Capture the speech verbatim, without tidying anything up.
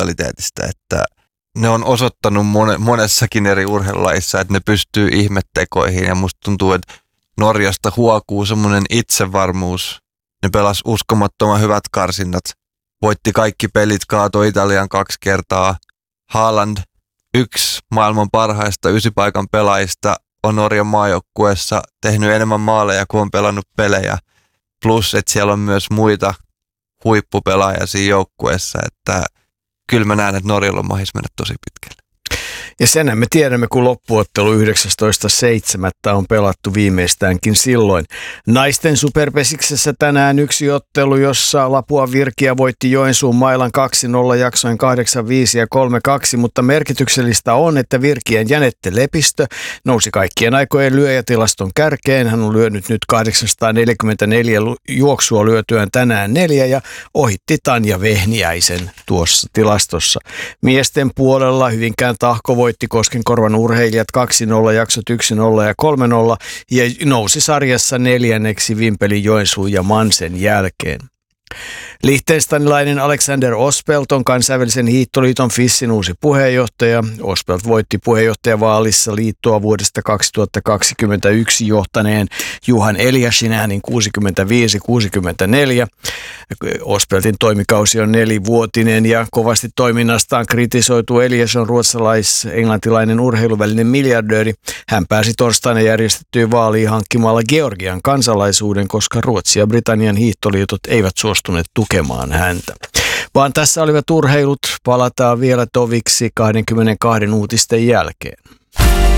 mentaliteetistä, että ne on osoittanut monessakin eri urheilulajissa, että ne pystyy ihmettekoihin ja musta tuntuu, että Norjasta huokuu semmoinen itsevarmuus. Ne pelas uskomattoman hyvät karsinnat, voitti kaikki pelit, kaatoi Italian kaksi kertaa. Haaland, yksi maailman parhaista ysipaikan pelaajista, on Norjan maajoukkueessa tehnyt enemmän maaleja kuin on pelannut pelejä. Plus, että siellä on myös muita huippupelaajia siinä joukkueessa, että kyllä mä näen, että Norjalla on mahis mennä tosi pitkälle. Ja senhän me tiedämme, kun loppuottelu yhdeksästoista seitsemättä on pelattu viimeistäänkin silloin. Naisten superpesiksessä tänään yksi ottelu, jossa Lapua Virkiä voitti Joensuun Mailan kaksi nolla jaksoin kahdeksan viisi ja kolme kaksi, mutta merkityksellistä on, että Virkien Jänette Lepistö nousi kaikkien aikojen lyöjätilaston kärkeen. Hän on lyönyt nyt kahdeksansataaneljäkymmentäneljä juoksua lyötyään tänään neljä ja ohitti Tanja Vehniäisen tuossa tilastossa. Miesten puolella Hyvinkään Tahko voitti Koskenkorvan urheilijat kaksi nolla, jaksot yksi nolla ja kolme nolla ja nousi sarjassa neljänneksi Vimpelin, Joensuun ja Mansen jälkeen. Liechtensteinilainen Alexander Ospelt on kansainvälisen hiihtoliiton FISin uusi puheenjohtaja. Ospelt voitti puheenjohtajavaalissa liittoa vuodesta kaksituhattakaksikymmentäyksi johtaneen Juhan Eliasin äänin kuusikymmentäviisi kuusikymmentäneljä. Ospeltin toimikausi on nelivuotinen ja kovasti toiminnastaan kritisoitu. Elias on ruotsalais-englantilainen urheiluvälinen miljardööri. Hän pääsi torstaina järjestettyyn vaaliin hankkimalla Georgian kansalaisuuden, koska Ruotsi ja Britannian hiihtoliitot eivät suostuneet tukemaan häntä. Vaan tässä olivat urheilut. Palataan vielä toviksi kaksikymmentäkaksi uutisten jälkeen.